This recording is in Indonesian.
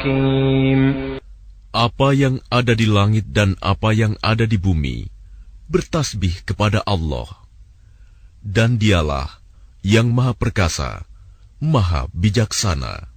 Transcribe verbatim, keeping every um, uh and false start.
حكيم. Apa yang ada di langit dan apa yang ada di bumi bertasbih kepada Allah, dan Dialah yang Maha Perkasa, Maha Bijaksana.